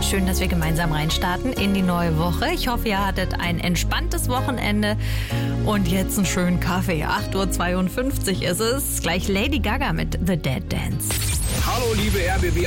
Schön, dass wir gemeinsam reinstarten in die neue Woche. Ich hoffe, ihr hattet ein entspanntes Wochenende und jetzt einen schönen Kaffee. 8:52 Uhr ist es. Gleich Lady Gaga mit The Dead Dance. Hallo liebe RBB